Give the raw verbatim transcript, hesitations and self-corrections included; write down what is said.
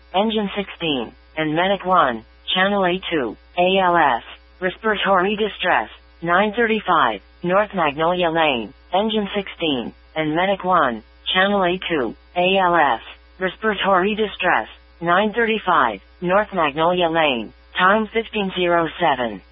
Engine sixteen, and Medic one, Channel A two, A L S, respiratory distress, nine thirty-five, North Magnolia Lane, Engine sixteen, and Medic one, Channel A two, A L S, respiratory distress, nine thirty-five, North Magnolia Lane, time fifteen oh seven.